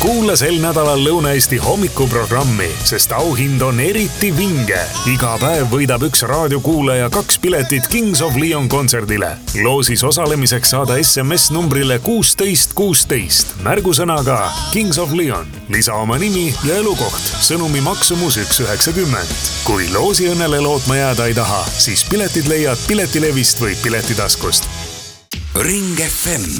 Kuula sel nädalal Lõuna-Eesti hommikuprogrammi, sest auhind on eriti vinge. Iga päev võidab üks raadiokuulaja 2 piletit Kings of Leon kontserdile. Loosis osalemiseks saada SMS numbrile 1616 märgusõnaga Kings of Leon. Lisa oma nimi ja elukoht. Sõnumi maksumus 1,90. Kui loosiõnnele lootma jääda ei taha, siis piletid leiad Piletilevist või Piletitaskust. Ring FM